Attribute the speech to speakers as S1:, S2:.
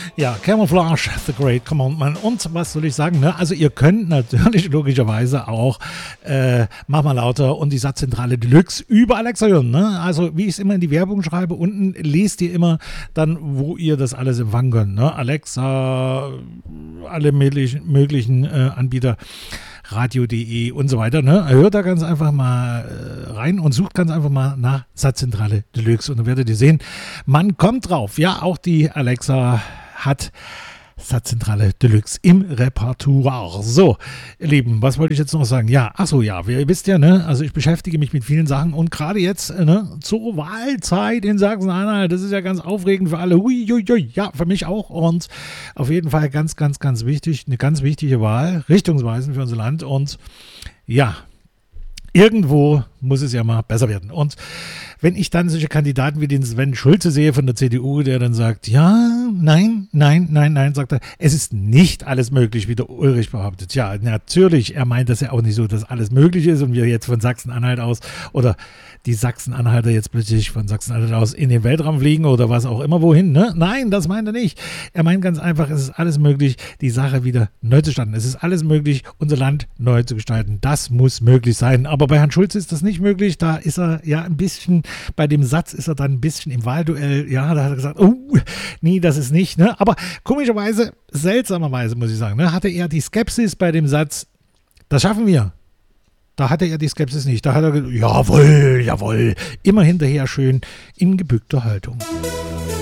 S1: Ja, Camouflage, The Great Commandment. Und was soll ich sagen? Ne? Also ihr könnt natürlich logischerweise auch Mach mal lauter und die Satzzentrale Deluxe über Alexa hören. Ne? Also wie ich es immer in die Werbung schreibe, unten lest ihr immer dann, wo ihr das alles empfangen könnt. Ne? Alexa, alle möglichen Anbieter, radio.de und so weiter. Ne? Hört da ganz einfach mal rein und sucht ganz einfach mal nach Satzzentrale Deluxe und dann werdet ihr sehen, man kommt drauf. Ja, auch die Alexa hat Satzzentrale Deluxe im Repertoire. So, ihr Lieben, was wollte ich jetzt noch sagen? Ja, achso, ja, ihr wisst ja, ne, also ich beschäftige mich mit vielen Sachen und gerade jetzt, ne, zur Wahlzeit in Sachsen-Anhalt, das ist ja ganz aufregend für alle, huiuiui, ja, für mich auch und auf jeden Fall ganz, ganz, ganz wichtig, eine ganz wichtige Wahl, richtungsweisend für unser Land und ja, irgendwo muss es ja mal besser werden. Und wenn ich dann solche Kandidaten wie den Sven Schulze sehe von der CDU, der dann sagt, ja, nein, sagt er, es ist nicht alles möglich, wie der Ulrich behauptet. Ja, natürlich, er meint das ja auch nicht so, dass alles möglich ist und wir jetzt von Sachsen-Anhalt aus oder die Sachsen-Anhalter jetzt plötzlich von Sachsen-Anhalt aus in den Weltraum fliegen oder was auch immer wohin. Ne? Nein, das meint er nicht. Er meint ganz einfach, es ist alles möglich, die Sache wieder neu zu starten. Es ist alles möglich, unser Land neu zu gestalten. Das muss möglich sein. Aber bei Herrn Schulze ist das nicht möglich. Da ist er ja ein bisschen, bei dem Satz ist er dann ein bisschen im Wahlduell. Ja, da hat er gesagt, oh, nee, das ist nicht. Ne? Aber komischerweise, seltsamerweise muss ich sagen, ne, hatte er die Skepsis bei dem Satz, das schaffen wir. Da hatte er die Skepsis nicht. Da hat er gesagt, jawohl, immer hinterher schön in gebückter Haltung.